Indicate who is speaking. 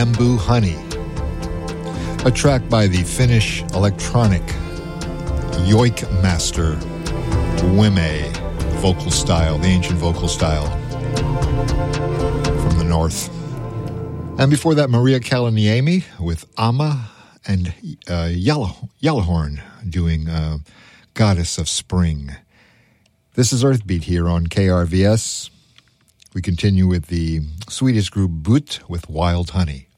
Speaker 1: Bamboo Honey, a track by the Finnish electronic yoik master Weme vocal style, the ancient vocal style from the north. And before that, Maria Kalaniemi with Amma and Yellowhorn doing Goddess of Spring. This is Earthbeat here on KRVS. We continue with the Swedish group Boot with Wild Honey.